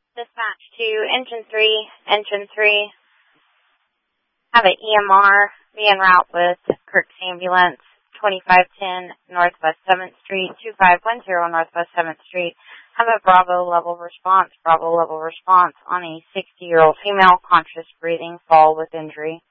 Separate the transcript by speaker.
Speaker 1: Dispatch to Engine 3. Have an EMR be en route with Kirk's ambulance, 2510 Northwest 7th Street, 2510 Northwest 7th Street. Have a Bravo level response on a 60-year-old female, conscious breathing, fall with injury.